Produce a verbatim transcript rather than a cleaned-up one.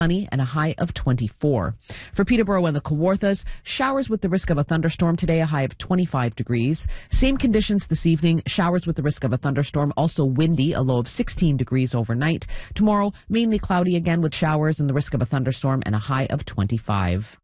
sunny and a high of twenty-four. For Peterborough and the Kawarthas, showers with the risk of a thunderstorm today, a high of twenty-five degrees. Same conditions this evening, showers with the risk of a thunderstorm, also windy, a low of sixteen degrees overnight. Tomorrow, mainly cloudy again with showers and the risk of a thunderstorm and a high of twenty-five.